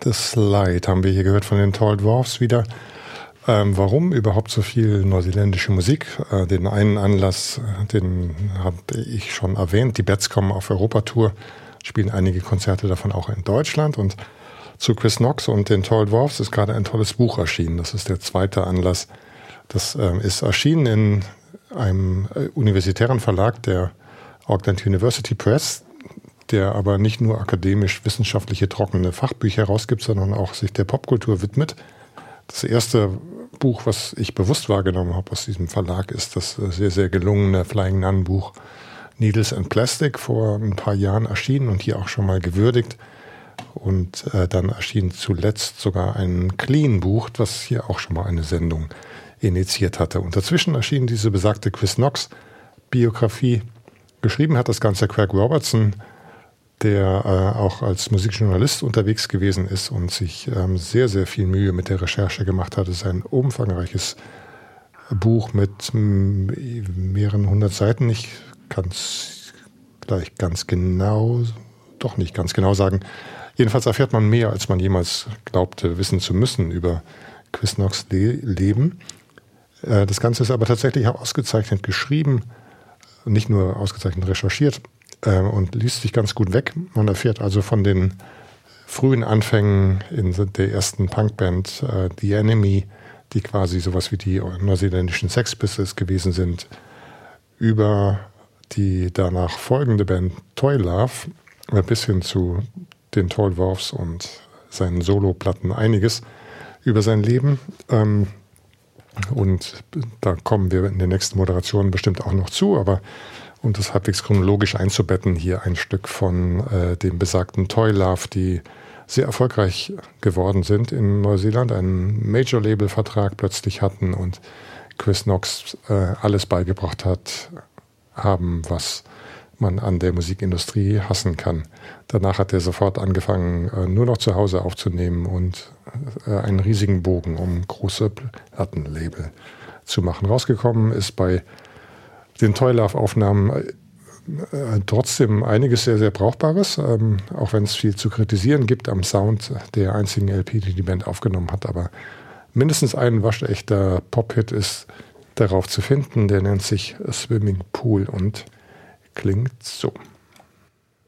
the Slide haben wir hier gehört von den Tall Dwarfs wieder. Warum überhaupt so viel neuseeländische Musik? Den einen Anlass, den habe ich schon erwähnt. Die Bats kommen auf Europatour, spielen einige Konzerte davon auch in Deutschland. Und zu Chris Knox und den Tall Dwarfs ist gerade ein tolles Buch erschienen. Das ist der zweite Anlass. Das ist erschienen in einem universitären Verlag, der Auckland University Press, der aber nicht nur akademisch-wissenschaftliche trockene Fachbücher herausgibt, sondern auch sich der Popkultur widmet. Das erste Buch, was ich bewusst wahrgenommen habe aus diesem Verlag, ist das sehr, sehr gelungene Flying Nun Buch Needles and Plastic, vor ein paar Jahren erschienen und hier auch schon mal gewürdigt. Und dann erschien zuletzt sogar ein Clean-Buch, was hier auch schon mal eine Sendung initiiert hatte. Und dazwischen erschien diese besagte Chris Knox Biografie. Geschrieben hat das Ganze Craig Robertson, der auch als Musikjournalist unterwegs gewesen ist und sich sehr, sehr viel Mühe mit der Recherche gemacht hat. Es ist ein umfangreiches Buch mit mehreren 100 Seiten. Ich kann es gleich nicht ganz genau sagen. Jedenfalls erfährt man mehr, als man jemals glaubte, wissen zu müssen über Chris Knox' Leben. Das Ganze ist aber tatsächlich auch ausgezeichnet geschrieben, nicht nur ausgezeichnet recherchiert und liest sich ganz gut weg. Man erfährt also von den frühen Anfängen in der ersten Punkband The Enemy, die quasi sowas wie die neuseeländischen Sex Pistols gewesen sind, über die danach folgende Band Toy Love bis hin zu den Tall Dwarfs und seinen Soloplatten einiges über sein Leben. Und da kommen wir in den nächsten Moderationen bestimmt auch noch zu, aber um das halbwegs chronologisch einzubetten, hier ein Stück von dem besagten Toy Love, die sehr erfolgreich geworden sind in Neuseeland, einen Major-Label-Vertrag plötzlich hatten und Chris Knox alles beigebracht haben, was man an der Musikindustrie hassen kann. Danach hat er sofort angefangen, nur noch zu Hause aufzunehmen und einen riesigen Bogen um große Plattenlabel zu machen. Rausgekommen ist bei den Toy Love-Aufnahmen trotzdem einiges sehr, sehr Brauchbares, auch wenn es viel zu kritisieren gibt am Sound der einzigen LP, die die Band aufgenommen hat. Aber mindestens ein waschechter Pop-Hit ist darauf zu finden, der nennt sich Swimming Pool und klingt so.